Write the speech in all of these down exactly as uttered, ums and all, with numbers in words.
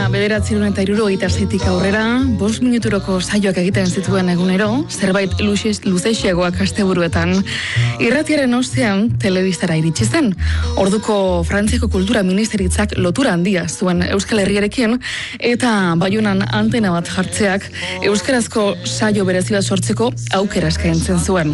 bederatziehun eta hirurogeita seitik aurrera, bost minuturoko saioak egiten zituen egunero, zerbait luzeixiagoak asteburuetan, irratiaren ostean telebistara iritsi zen. Orduko Frantziako Kultura Ministeritzak lotura handia zuen Euskal Herriarekin, eta Baionan antena bat jartzeak euskarazko saio berezi bat sortzeko aukera eskaintzen zuen.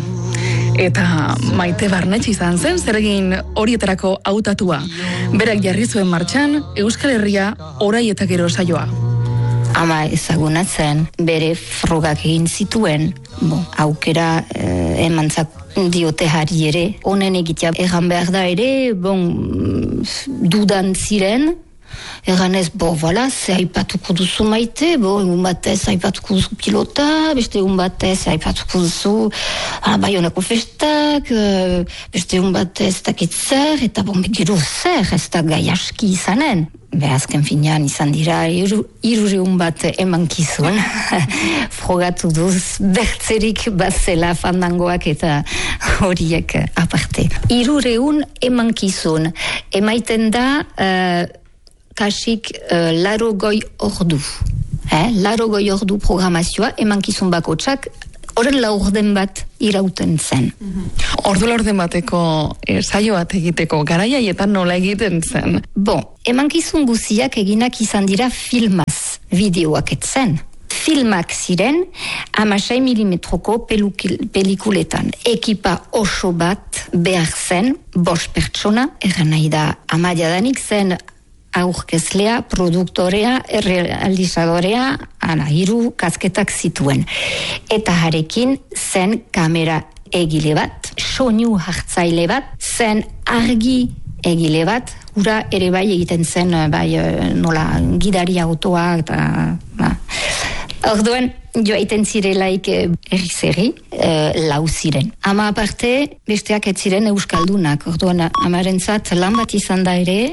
Eta Maite Barnetxe izan zen zeregin horietarako hautatua. Berak jarri zuen martxan Euskal Herria orai eta gero saioa. Ama ezaguna zen, bere frogak egin zituen, bo, aukera eh, emantzak diote hari ere. Honen egitea egan behar da ere, bon, dudan ziren, egan ez, bo, voilà, ze haipatuko duzu Maite, bo, egun batez haipatuko duzu pilota, beste egun batez haipatuko duzu Baionako festak, beste egun batez takitzer, eta bon, gero zer, ez da gai aski izanen. Be, azken finean izan dira, irureun bat emankizun, frogatu duz, bertzerik bazela fandangoak eta horiek aparte. Irureun emankizun, emaiten da, uh, kasik uh, laro goi ordu. Eh? Laro goi ordu programazioa, emankizun bakotsak, horren laurden bat irauten zen. Mm-hmm. Ordu laurden bateko eh, saio bat egiteko, garaiaietan nola egiten zen? Bon, emankizun guziak eginak izan dira filmaz, bideoak etzen. Filmak ziren, amasai milimetroko pelikuletan. Ekipa oso bat behar zen, bost pertsona, erran nahi da amaiadanik zen, aurkezlea, produktorea, realizadorea, ana, hiru kasketak zituen. Eta harekin zen kamera egile bat, soinu hartzaile bat, zen argi egile bat, hura ere bai egiten zen, bai nola gidari autoa, eta ba. Orduan, joaiten zirelaik erri-zerri, eh, lau ziren. Ama aparte, besteak ez ziren euskaldunak. Orduan, amarentzat lan bat izan da ere,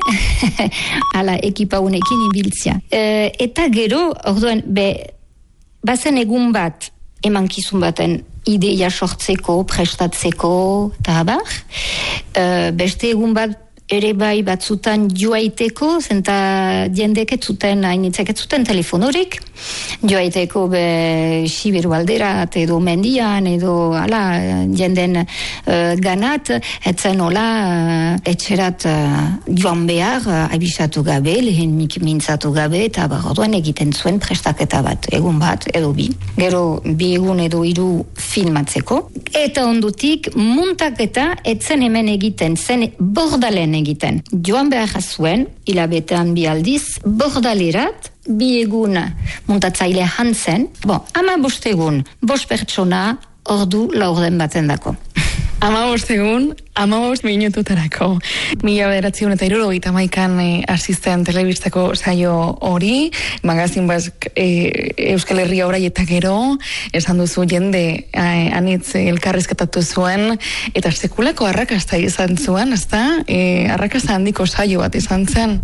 ala ekipa honekin ibiltzia. Eh, eta gero, orduan, be, bazen egun bat, emankizun baten ideia sortzeko, prestatzeko, eta abar. Eh, beste egun bat, ere bai batzutan joaiteko, zenta jendek ez zuten, hainitzek ez zuten telefonorik, joaiteko be Siberu alderat edo mendian edo ala, jenden uh, ganat, etzen hola uh, etxerat uh, joan behar, uh, abisatu gabe, lehenik mintzatu gabe, eta barroduan egiten zuen prestaketa bat, egun bat edo bi. Gero bi egun edo hiru filmatzeko. Eta ondutik, muntaketa etzen hemen egiten, zen bordalen egiten. Joan behar zuen, hilabetean bi aldiz, bordalerat, bi egun muntatzaile hantzen, bon, ama bost egun, bost pertsona, ordu laurden baten dako. Ama bost egun, ama bost minututarako. Mila bederatziehun eta hirurogeita hamaikan asisten telebistako saio hori, magazin bask e, Euskal Herria orai eta gero, esan duzu jende e, anitz elkarrizketatu zuen, eta sekulako arrakasta izan zuen, ezta? E, arrakasta handiko saio bat izan zen.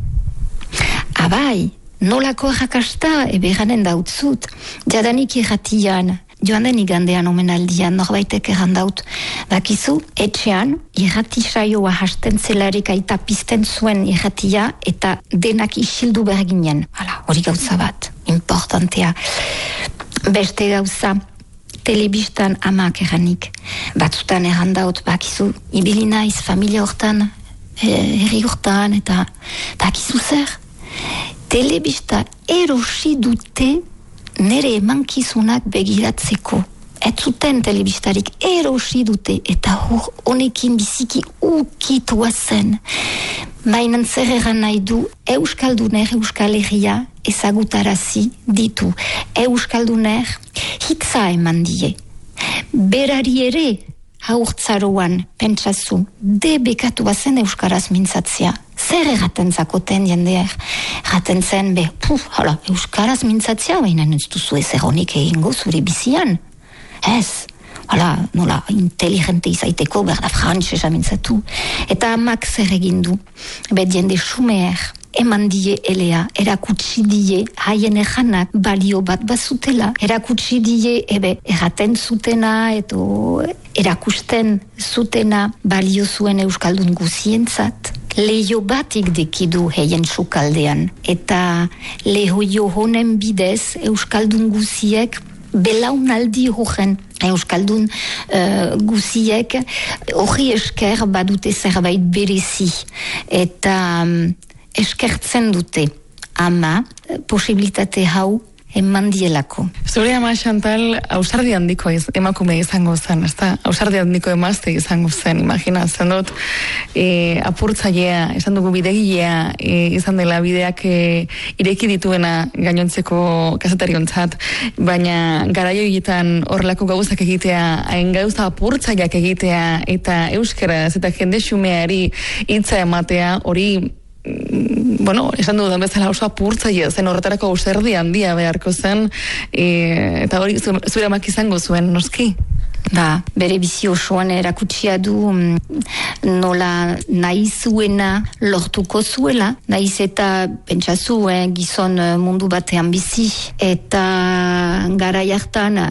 Abai, nolako arrakasta, ebe ganen dautzut, jadanik irratian, joan den igandean omenaldian norbaitek errandaut. Bakizu, etxean, irrati saioa hasten zelarik aita pizten zuen irratia eta denak isildu behar ginen. Hala, hori gauza bat, importantea. Beste gauza, telebistan amak erranik. Batzutan errandaut, bakizu, ibili naiz familia hortan, herri hortan, eta bakizu zer? Telebista erosi dute nere emankizunak begiratzeko. Ez zuten telebistarik erosi dute eta hor honekin biziki ukitua zen. Baina zer egan nahi du Euskalduner Euskal Herria ezagutarazi ditu. Euskalduner hitza eman die. Berari ere haurtzaroan pentsazu debekatu bazen Euskaraz mintzatzea. Zer erraten zakoten jendeak? Erraten zen, be, puf, hala, Euskaraz mintzatzea, baina ez duzu ez erronik egingo zure bizian. Ez, hala, nola, inteligente izaiteko, berda frantzesa mintzatu. Eta amak zer egin du, bet jende xumeer, eman die elea, erakutsi die, haien ejanak balio bat bazutela, erakutsi die, ebe, erraten zutena, edo erakusten zutena balio zuen Euskaldun guzientzat. leio batik dekidu heien sukaldean. Eta lehoio honen bidez Euskaldun guziek belaunaldi horren. Euskaldun uh, guziek hori esker badute zerbait berezi. Eta um, eskertzen dute ama posibilitate hau eman dielako. Zure ama Chantal ausardi handiko iz, emakume izango zen, ezta? Ausardi handiko emazte izango zen, imaginatzen dut. E, apurtzailea, esan dugu bidegilea, e, izan dela bideak e, ireki dituena gainontzeko kazetariontzat, baina garaioietan horrelako gauzak egitea, hain gauza apurtzaileak egitea, eta euskaraz eta jende xumeari hitza ematea, hori bueno, esan dudan bezala oso apurtzaile zen, horretarako ausardi handia beharko zen, e, eta hori zure amak izango zuen, noski? Ba, bere bizi osoan erakutsia du nola nahi zuena lortuko zuela, nahiz eta pentsazu eh, gizon mundu batean bizi, eta garai hartan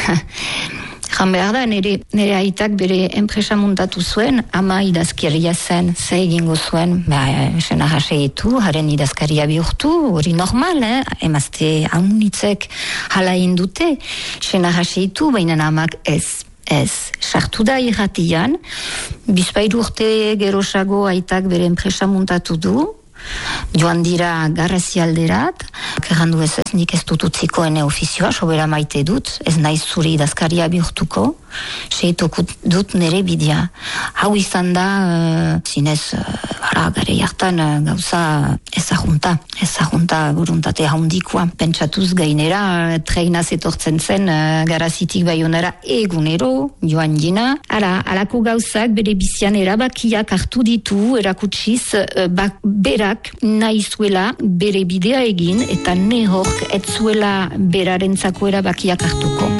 jan behar da, nire, nire aitak bere enpresa muntatu zuen, ama idazkeria zen, ze egingo zuen, ba, sena jaseitu, haren idazkaria bihurtu, hori normal, eh? Emazte haunitzek hala indute, sena jaseitu, baina amak ez. Ez, sartu da irratian, bizpairu urte gerosago aitak bere enpresa muntatu du, joan dira garrazialderat, kerrandu ez ez, nik ez dut utziko ene ofizioa, sobera maite dut, ez naiz zure idazkaria bihurtuko, seituko dut nire bidea. Hau izan da, uh, zinez, uh, bara, gare hartan uh, gauza ezajunta, ezajunta buruntate haundikoa. Pentsatuz gainera, uh, treinaz etortzen zen, uh, garazitik baionara egunero, joan jina. Ara, alako gauzak bere bizian erabakiak hartu ditu, erakutsiz, uh, bak, berak nahi zuela bere bidea egin, eta nehork ez zuela berarentzako erabakiak hartuko.